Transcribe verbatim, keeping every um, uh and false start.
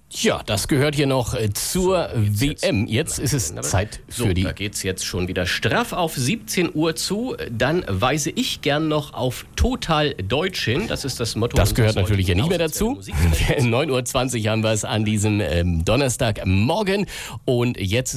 Ja, das gehört hier noch äh, zur so, W M. Jetzt ist es Zeit für so, die... da geht's jetzt schon wieder straff auf siebzehn Uhr zu. Dann weise ich gern noch auf Total Deutsch hin. Das ist das Motto. Das gehört natürlich ja nicht mehr dazu. neun Uhr zwanzig haben wir es an diesem ähm, Donnerstagmorgen. Und jetzt